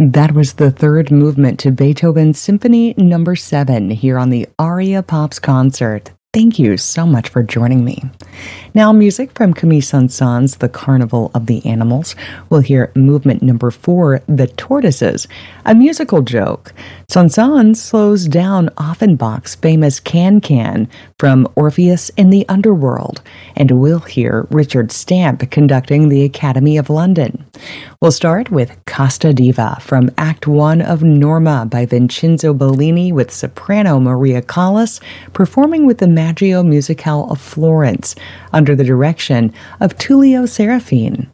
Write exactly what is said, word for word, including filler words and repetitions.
That was the third movement to Beethoven's Symphony Number seven here on the Aria Pops concert. Thank you so much for joining me. Now, music from Camille Saint-Saëns' The Carnival of the Animals. We'll hear movement number four, The Tortoises, a musical joke. Saint-Saëns slows down Offenbach's famous Can-Can from Orpheus in the Underworld, and we'll hear Richard Stamp conducting the Academy of London. We'll start with Casta Diva from Act One of Norma by Vincenzo Bellini with soprano Maria Callas performing with the Maggio Musicale of Florence under the direction of Tullio Serafin.